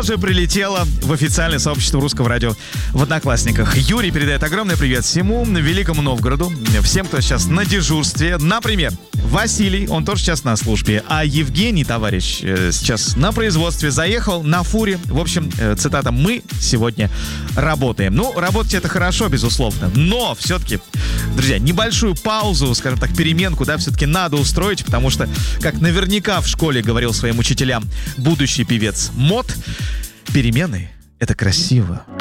тоже прилетело в официальное сообщество русского радио в Одноклассниках. Юрий передает огромный привет всему Великому Новгороду, всем, кто сейчас на дежурстве. Например, Василий, он тоже сейчас на службе, а Евгений, товарищ, сейчас на производстве, заехал на фуре. В общем, цитата: «Мы сегодня работаем». Ну, работать это хорошо, безусловно, но все-таки, друзья, небольшую паузу, скажем так, переменку, да, все-таки надо устроить, потому что, как наверняка в школе говорил своим учителям будущий певец Мот, перемены — это красиво.